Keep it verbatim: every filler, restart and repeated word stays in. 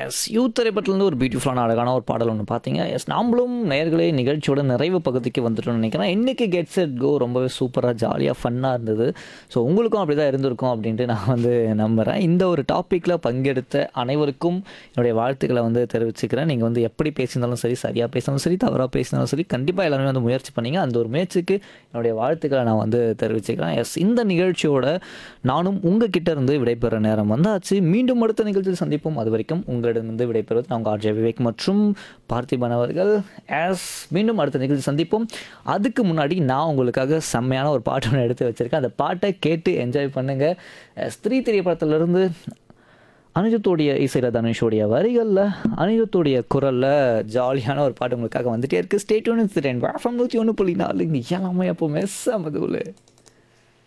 S youth திரைப்படத்துலேருந்து ஒரு பியூட்டிஃபுல்லான அழகான ஒரு பாடல் ஒன்று பார்த்தீங்க. எஸ் நாமளும் நேயர்களே நிகழ்ச்சியோட நிறைவு பகுதிக்கு வந்துட்டோம்னு நினைக்கிறேன். இன்றைக்கி கெட் செட் கோ ரொம்பவே சூப்பராக ஜாலியாக ஃபன்னாக இருந்தது. ஸோ உங்களுக்கும் அப்படி தான் இருந்திருக்கும் அப்படின்ட்டு நான் வந்து நம்புகிறேன். இந்த ஒரு டாப்பிக்கில் பங்கெடுத்த அனைவருக்கும் என்னுடைய வாழ்த்துக்களை வந்து தெரிவிச்சுக்கிறேன். நீங்கள் வந்து எப்படி பேசியிருந்தாலும் சரி, சரியாக பேசினாலும் சரி, தவறாக பேசினாலும் சரி, கண்டிப்பாக எல்லாருமே வந்து முயற்சி பண்ணீங்க. அந்த ஒரு முயற்சிக்கு என்னுடைய வாழ்த்துக்களை நான் வந்து தெரிவிச்சுக்கிறேன். எஸ் இந்த நிகழ்ச்சியோட நானும் உங்கள் கிட்ட இருந்து விடைபெற நேரம் வந்தாச்சு. மீண்டும் அடுத்த நிகழ்ச்சியில் சந்திப்போம். அது வரைக்கும் உங்களிடமிருந்து விடைபெறுவது நான் உங்கள் ஆர்ஜே விவேக் மற்றும் பார்த்திபன் அவர்கள். எஸ் மீண்டும் அடுத்த நிகழ்ச்சி சந்திப்போம். அதுக்கு முன்னாடி நான் உங்களுக்காக செம்மையான ஒரு பாட்டு ஒன்று எடுத்து வச்சுருக்கேன். அந்த பாட்டை கேட்டு என்ஜாய் பண்ணுங்கள். ஸ்திரீ திரைப்படத்திலிருந்து அனிருத்தோடைய இசையில் தனுஷோடைய வரிகளில் அனிருத்தோடைய குரலில் ஜாலியான ஒரு பாட்டு உங்களுக்காக வந்துட்டே இருக்குது. ஸ்டேட் ஒன்று திறன் வேஃபம் நூற்றி ஒன்று புள்ளி நாலு இங்கே எல்லாமே அப்போ மெஸ் அமதுல